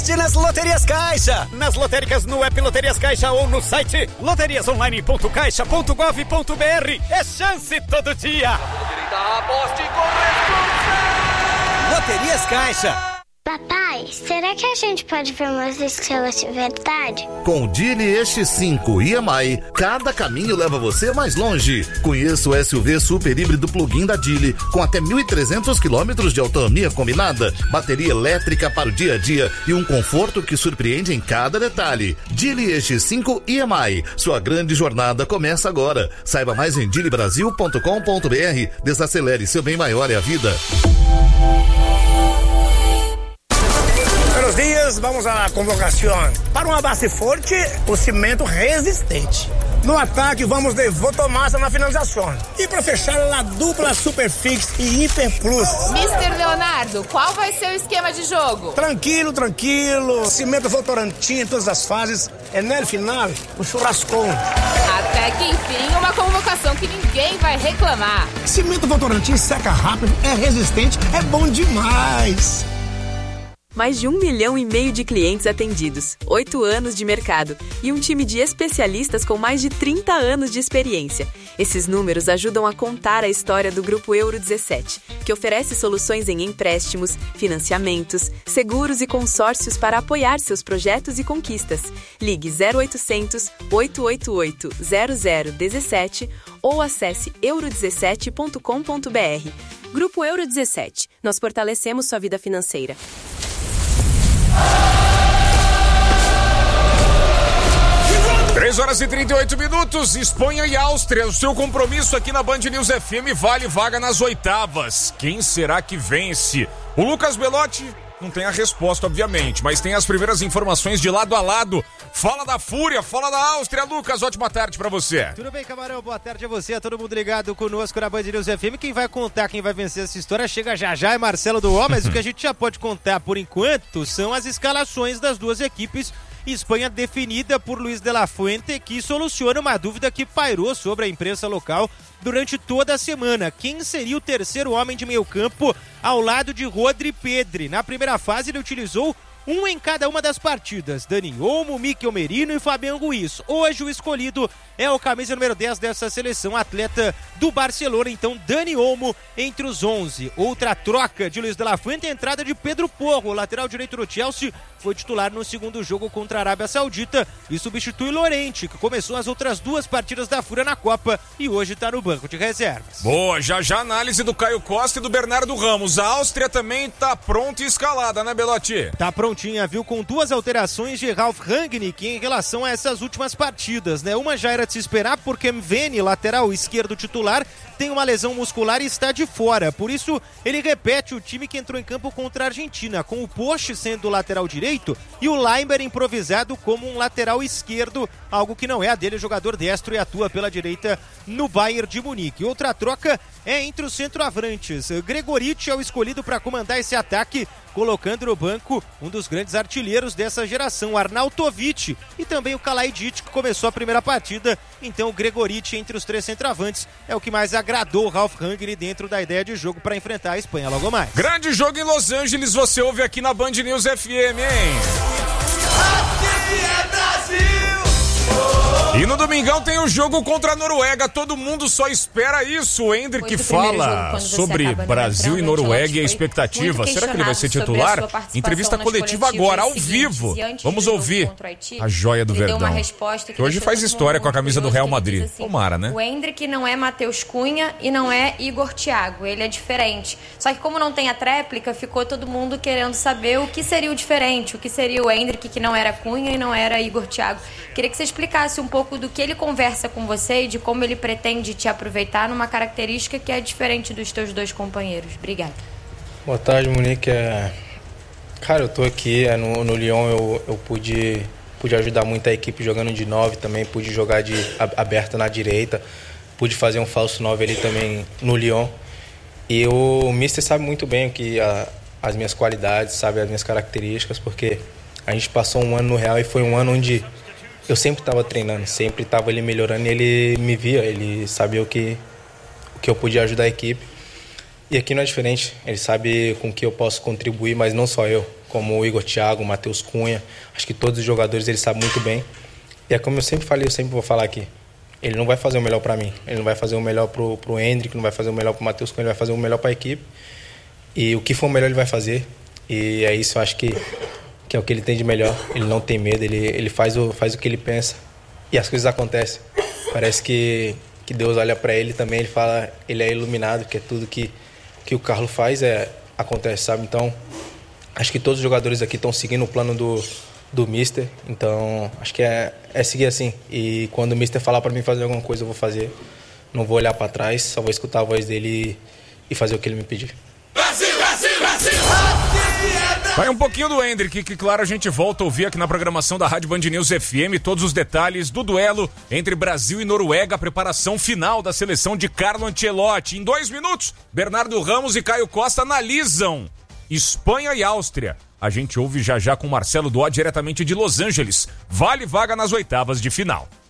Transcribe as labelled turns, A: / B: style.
A: Nas Loterias Caixa, nas lotéricas no app Loterias Caixa ou no site loteriasonline.caixa.gov.br. É chance todo dia. Loterias Caixa.
B: Papai, será que a gente pode ver umas estrelas de verdade?
C: Com o Dili X5 e EMI, cada caminho leva você mais longe. Conheça o SUV super híbrido plug-in da Dili, com até 1.300 km de autonomia combinada, bateria elétrica para o dia a dia e um conforto que surpreende em cada detalhe. Dili X5 e EMI, sua grande jornada começa agora. Saiba mais em dilibrasil.com.br. Desacelere, seu bem maior é a vida.
D: Buenos dias, vamos à convocação. Para uma base forte, o cimento resistente. No ataque, vamos de Votomassa na finalização. E para fechar, a dupla Superfix e Hiper Plus.
E: Mister Leonardo, qual vai ser o esquema de jogo?
D: Tranquilo. Cimento Votorantim em todas as fases. É no final, o churrascão.
E: Até que enfim, uma convocação que ninguém vai reclamar.
D: Cimento Votorantim seca rápido, é resistente, é bom demais.
F: Mais de 1,5 milhão de clientes atendidos, 8 anos de mercado e um time de especialistas com mais de 30 anos de experiência. Esses números ajudam a contar a história do Grupo Euro 17, que oferece soluções em empréstimos, financiamentos, seguros e consórcios para apoiar seus projetos e conquistas. Ligue 0800 888 0017 ou acesse euro17.com.br. Grupo Euro 17. Nós fortalecemos sua vida financeira.
G: 3h38. Espanha e Áustria, o seu compromisso aqui na Band News FM vale vaga nas oitavas. Quem será que vence? O Lucas Belotti não tem a resposta, obviamente, mas tem as primeiras informações de lado a lado. Fala da Fúria, fala da Áustria. Lucas, ótima tarde pra você.
H: Tudo bem, Camarão? Boa tarde a você, a todo mundo ligado conosco na Band News FM. Quem vai contar, quem vai vencer essa história chega já é Marcelo Duó, mas o que a gente já pode contar por enquanto são as escalações das duas equipes. Espanha definida por Luis de la Fuente, que soluciona uma dúvida que pairou sobre a imprensa local durante toda a semana. Quem seria o terceiro homem de meio campo ao lado de Rodri e Pedri? Na primeira fase ele utilizou um em cada uma das partidas, Dani Olmo, Mikel Merino e Fabián Ruiz. Hoje o escolhido é o camisa número 10 dessa seleção, atleta do Barcelona, então Dani Olmo entre os 11. Outra troca de Luis de la Fuente, a entrada de Pedro Porro, lateral direito do Chelsea, foi titular no segundo jogo contra a Arábia Saudita e substitui Llorente, que começou as outras duas partidas da Fúria na Copa e hoje está no banco de reservas.
G: Boa, já análise do Caio Costa e do Bernardo Ramos. A Áustria também tá pronta e escalada, né, Belotti?
H: Tá prontinha, viu? Com duas alterações de Ralf Rangnick em relação a essas últimas partidas, né? Uma já era de se esperar porque Mveni, lateral esquerdo titular, tem uma lesão muscular e está de fora. Por isso, ele repete o time que entrou em campo contra a Argentina, com o Poche sendo o lateral direito e o Leimer improvisado como um lateral esquerdo, algo que não é a dele, jogador destro e atua pela direita no Bayern de Munique. Outra troca é entre os centroavantes. Gregoritch é o escolhido para comandar esse ataque, colocando no banco um dos grandes artilheiros dessa geração, Arnautovic, e também o Kalajdzic, que começou a primeira partida. Então o Gregoritch entre os três centroavantes é o que mais agradou o Ralf Rangnick dentro da ideia de jogo para enfrentar a Espanha logo mais.
G: Grande jogo em Los Angeles, você ouve aqui na Band News FM, hein? Aqui é Brasil! E no domingão tem o jogo contra a Noruega, todo mundo só espera isso. O Endrick fala sobre Brasil e Noruega e a expectativa. Será que ele vai ser titular? Entrevista coletiva agora, ao vivo. Vamos ouvir a joia do Verdão, que hoje faz história com a camisa do Real Madrid. Tomara, né?
I: O Endrick não é Matheus Cunha e não é Igor Thiago, ele é diferente. Só que como não tem a tréplica, ficou todo mundo querendo saber o que seria o diferente, o que seria o Endrick que não era Cunha e não era Igor Thiago. Queria que você explicasse um pouco do que ele conversa com você e de como ele pretende te aproveitar numa característica que é diferente dos teus dois companheiros. Obrigada.
J: Boa tarde, Monique. Cara, eu tô aqui no Lyon, eu pude ajudar muito a equipe jogando de 9 também, pude jogar de aberta na direita, pude fazer um falso 9 ali também no Lyon. E o Mister sabe muito bem que as minhas qualidades, sabe as minhas características, porque a gente passou um ano no Real e foi um ano onde eu sempre estava treinando, sempre estava ali melhorando e ele me via, ele sabia o que eu podia ajudar a equipe. E aqui não é diferente. Ele sabe com que eu posso contribuir, mas não só eu, como o Igor Thiago, o Matheus Cunha. Acho que todos os jogadores ele sabe muito bem. E é como eu sempre falei, eu sempre vou falar aqui. Ele não vai fazer o melhor para mim. Ele não vai fazer o melhor pro Hendrick, não vai fazer o melhor pro Matheus Cunha, ele vai fazer o melhor para a equipe. E o que for o melhor ele vai fazer. E é isso, eu acho que é o que ele tem de melhor. Ele não tem medo, ele faz o que ele pensa. E as coisas acontecem. Parece que Deus olha para ele também, ele fala, ele é iluminado, que é tudo que o Carlos faz acontece, sabe? Então, acho que todos os jogadores aqui estão seguindo o plano do Mister. Então, acho que é seguir assim. E quando o Mister falar para mim fazer alguma coisa, eu vou fazer. Não vou olhar para trás, só vou escutar a voz dele e fazer o que ele me pedir.
G: Brasil, Brasil, Brasil! Vai um pouquinho do Hendrick, que claro a gente volta a ouvir aqui na programação da Rádio Band News FM todos os detalhes do duelo entre Brasil e Noruega, a preparação final da seleção de Carlo Ancelotti. Em 2 minutos, Bernardo Ramos e Caio Costa analisam Espanha e Áustria. A gente ouve já com Marcelo Duó diretamente de Los Angeles. Vale vaga nas oitavas de final.